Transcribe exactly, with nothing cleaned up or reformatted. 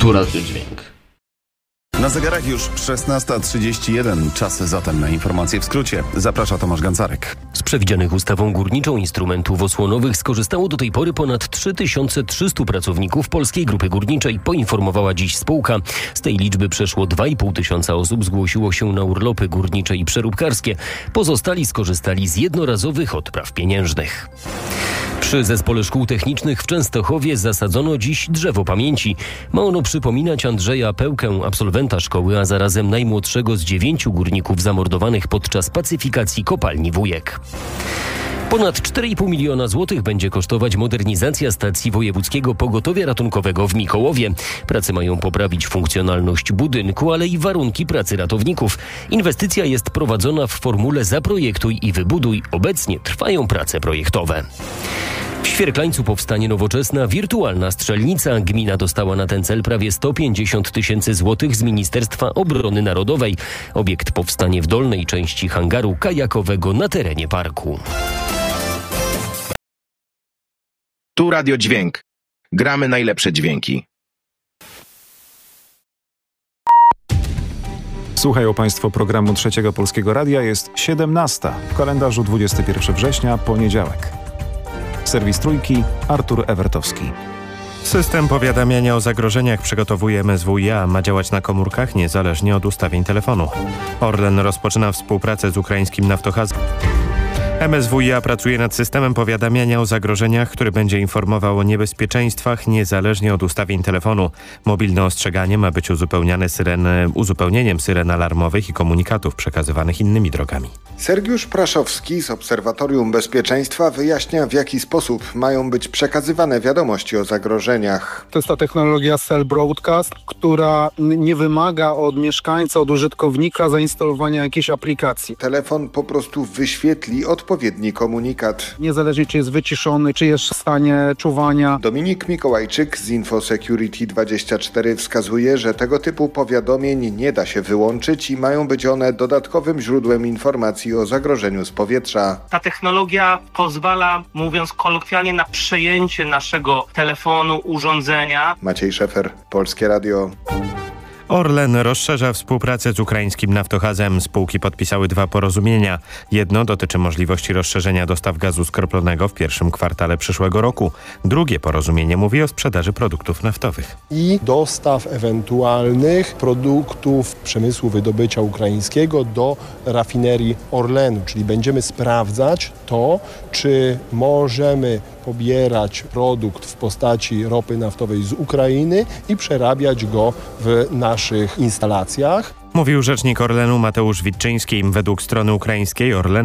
Tu Radio Dźwięk. Na zegarach już szesnasta trzydzieści jeden. Czas zatem na informacje w skrócie. Zaprasza Tomasz Gancarek. Z przewidzianych ustawą górniczą instrumentów osłonowych skorzystało do tej pory ponad trzy tysiące trzysta pracowników Polskiej Grupy Górniczej, poinformowała dziś spółka. Z tej liczby przeszło dwa i pół tysiąca osób zgłosiło się na urlopy górnicze i przeróbkarskie. Pozostali skorzystali z jednorazowych odpraw pieniężnych. Przy Zespole Szkół Technicznych w Częstochowie zasadzono dziś drzewo pamięci. Ma ono przypominać Andrzeja Pełkę, absolwenta szkoły, a zarazem najmłodszego z dziewięciu górników zamordowanych podczas pacyfikacji kopalni Wujek. Ponad cztery i pół miliona złotych będzie kosztować modernizacja stacji Wojewódzkiego Pogotowia Ratunkowego w Mikołowie. Prace mają poprawić funkcjonalność budynku, ale i warunki pracy ratowników. Inwestycja jest prowadzona w formule zaprojektuj i wybuduj. Obecnie trwają prace projektowe. W Świerklańcu powstanie nowoczesna wirtualna strzelnica. Gmina dostała na ten cel prawie sto pięćdziesiąt tysięcy złotych z Ministerstwa Obrony Narodowej. Obiekt powstanie w dolnej części hangaru kajakowego na terenie parku. Tu Radio Dźwięk. Gramy najlepsze dźwięki. Słuchają Państwo programu Trzeciego Polskiego Radia. Jest siedemnasta. W kalendarzu dwudziestego pierwszego września, poniedziałek. Serwis Trójki, Artur Ewertowski. System powiadamiania o zagrożeniach przygotowuje M S W i A. Ma działać na komórkach niezależnie od ustawień telefonu. Orlen rozpoczyna współpracę z ukraińskim Naftogazem. M S W i A pracuje nad systemem powiadamiania o zagrożeniach, który będzie informował o niebezpieczeństwach niezależnie od ustawień telefonu. Mobilne ostrzeganie ma być uzupełniane syren, uzupełnieniem syren alarmowych i komunikatów przekazywanych innymi drogami. Sergiusz Praszowski z Obserwatorium Bezpieczeństwa wyjaśnia, w jaki sposób mają być przekazywane wiadomości o zagrożeniach. To jest ta technologia Cell Broadcast, która nie wymaga od mieszkańca, od użytkownika zainstalowania jakiejś aplikacji. Telefon po prostu wyświetli odpowiedni komunikat. Niezależnie czy jest wyciszony, czy jest w stanie czuwania. Dominik Mikołajczyk z InfoSecurity dwadzieścia cztery wskazuje, że tego typu powiadomień nie da się wyłączyć i mają być one dodatkowym źródłem informacji o zagrożeniu z powietrza. Ta technologia pozwala, mówiąc kolokwialnie, na przejęcie naszego telefonu, urządzenia. Maciej Szefer, Polskie Radio. Orlen rozszerza współpracę z ukraińskim Naftogazem. Spółki podpisały dwa porozumienia. Jedno dotyczy możliwości rozszerzenia dostaw gazu skroplonego w pierwszym kwartale przyszłego roku. Drugie porozumienie mówi o sprzedaży produktów naftowych. I dostaw ewentualnych produktów przemysłu wydobycia ukraińskiego do rafinerii Orlenu. Czyli będziemy sprawdzać to, czy możemy pobierać produkt w postaci ropy naftowej z Ukrainy i przerabiać go w naszych instalacjach. Mówił rzecznik Orlenu Mateusz Witczyński. Według strony ukraińskiej Orlen